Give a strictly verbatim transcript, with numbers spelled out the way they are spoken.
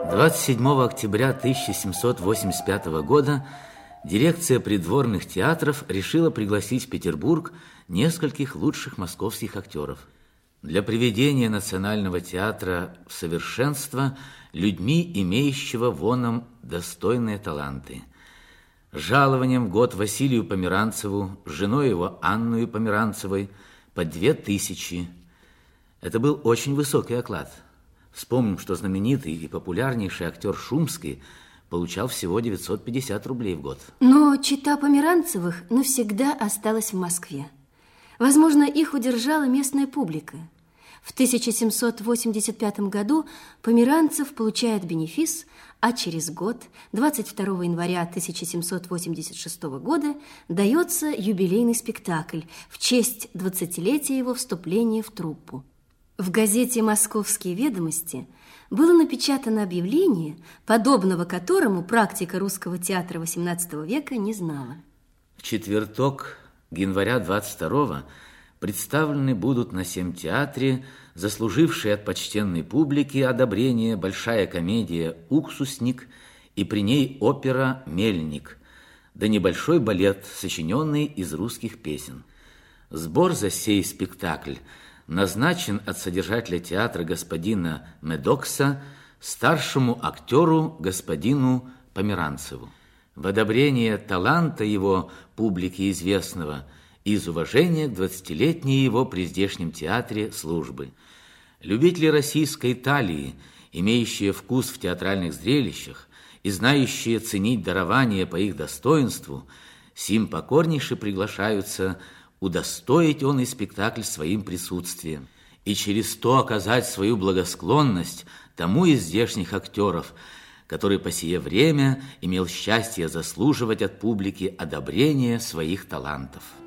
двадцать седьмого октября тысяча семьсот восемьдесят пятого года дирекция придворных театров решила пригласить в Петербург нескольких лучших московских актеров для приведения Национального театра в совершенство людьми, имеющего воном достойные таланты. Жалованием в год Василию Померанцеву, женой его Анную Померанцевой, по две тысячи. Это был очень высокий оклад. Вспомним, что знаменитый и популярнейший актер Шумский получал всего девятьсот пятьдесят рублей в год. Но чета Померанцевых навсегда осталась в Москве. Возможно, их удержала местная публика. В тысяча семьсот восемьдесят пятом году Померанцев получает бенефис, а через год, двадцать второго января тысяча семьсот восемьдесят шестого года, дается юбилейный спектакль в честь двадцатилетия его вступления в труппу. В газете «Московские ведомости» было напечатано объявление, подобного которому практика русского театра восемнадцатого века не знала. В четверток, января двадцать второго, представлены будут на сем театре заслужившие от почтенной публики одобрение большая комедия «Уксусник» и при ней опера «Мельник», да небольшой балет, сочиненный из русских песен. Сбор за сей спектакль назначен от содержателя театра господина Медокса старшему актеру господину Померанцеву. В одобрение таланта его публике известного из уважения к двадцатилетней его при здешнем театре службы. Любители российской талии, имеющие вкус в театральных зрелищах и знающие ценить дарования по их достоинству, сим покорнейше приглашаются удостоить он и спектакль своим присутствием, и через то оказать свою благосклонность тому из здешних актеров, который по сие время имел счастье заслуживать от публики одобрения своих талантов.